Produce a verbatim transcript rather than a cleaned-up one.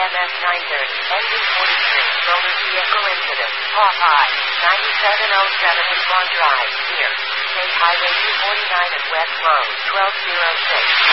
M S nine thirty, engine forty-three, motor vehicle incident, Popeye, ninety-seven oh seven Island Drive, near State Highway two forty-nine and West Road, twelve oh six.